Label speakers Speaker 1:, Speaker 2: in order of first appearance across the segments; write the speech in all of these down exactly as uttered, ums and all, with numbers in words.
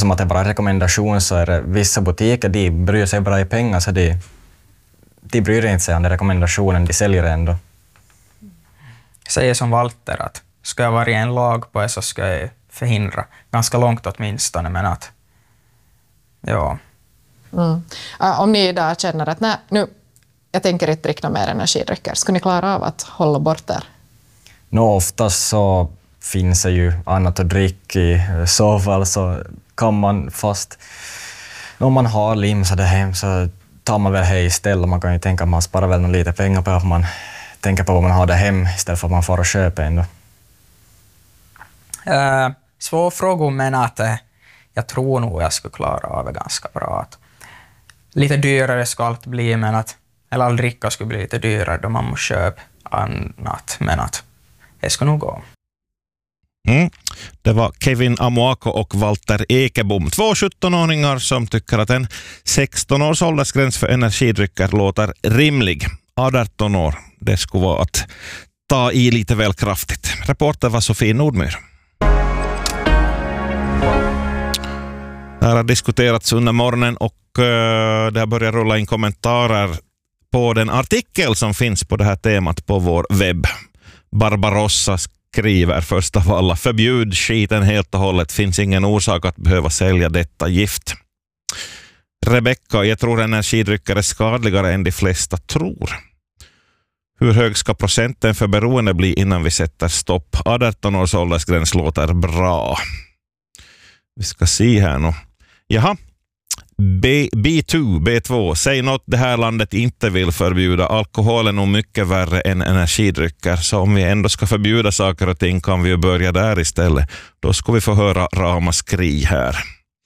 Speaker 1: som att det är bara rekommendation, så är det vissa butiker, de bryr sig bara i pengar, så de, de bryr inte sig om den rekommendationen, de säljer ändå.
Speaker 2: Jag säger som Walter att ska jag vara i en lag på det så ska jag förhindra ganska långt åtminstone, men att ja.
Speaker 3: Mm. Uh, om ni idag känner att nej, nu, jag tänker inte dricka mer energidrycker, ska ni klara av att hålla bort er?
Speaker 1: Nå, oftast så finns det ju annat att dricka i så fall, så kan man fast om man har limsade hem så tar man väl hej istället. Man kan ju tänka att man sparar väl lite pengar på att man tänker på vad man har det hem istället för att man får och köpa ändå.
Speaker 2: Uh, svår fråga, men att uh, jag tror nog jag skulle klara av det ganska bra. Att lite dyrare ska allt bli, men att eller all dricka skulle bli lite dyrare då man måste köpa annat, men att det ska nog gå.
Speaker 4: Mm. Det var Kevin Amoako och Walter Ekebom, två sjuttonåringar som tycker att en sexton års åldersgräns för energidrycker låter rimlig. arton år, det skulle vara att ta i lite väl kraftigt. Reporter var Sofie Nordmyr. Det här har diskuterats under morgonen och uh, det har börjat rulla in kommentarer på den artikel som finns på det här temat på vår webb. Barbarossa skriver först av alla: förbjud skiten helt och hållet, finns ingen orsak att behöva sälja detta gift. Rebecka: jag tror energidrycker är skadligare än de flesta tror. Hur hög ska procenten för beroende bli innan vi sätter stopp? arton års åldersgräns låter bra. Vi ska se här nu. Jaha. B, B2, B två. Säg något det här landet inte vill förbjuda. Alkohol är nog mycket värre än energidrycker. Så om vi ändå ska förbjuda saker och ting kan vi ju börja där istället. Då ska vi få höra ramaskri här.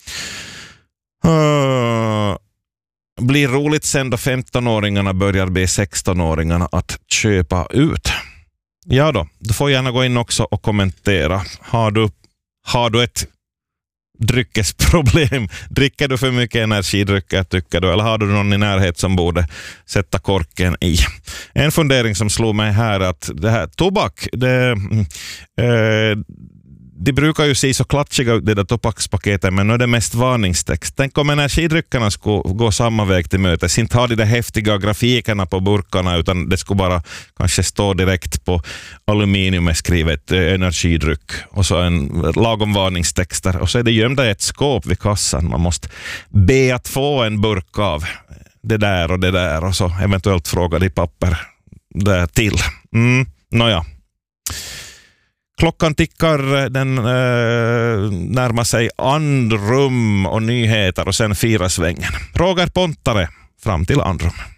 Speaker 4: Uh, blir roligt sen då femtonåringarna börjar be sextonåringarna att köpa ut. Ja då, du får gärna gå in också och kommentera. Har du, har du ett dryckesproblem? Dricker du för mycket energidrycker tycker du? Eller har du någon i närhet som borde sätta korken i? En fundering som slog mig här är att det här tobak, det, eh, de brukar ju se så klatschiga ut, det där tobakspaketen, men nu är det mest varningstext. Tänk om energidryckerna skulle gå samma väg till mötes. Inte har de där häftiga grafikerna på burkarna, utan det skulle bara kanske stå direkt på aluminium skrivet eh, energidryck och så en lagom varningstexter. Och så är det gömda i ett skåp vid kassan. Man måste be att få en burk av det där och det där och så eventuellt fråga de papper där till. Mm, nåja. Klockan tickar, den eh, närmar sig andrum och nyheter och sen firar svängen. Roger Pontare fram till andrum.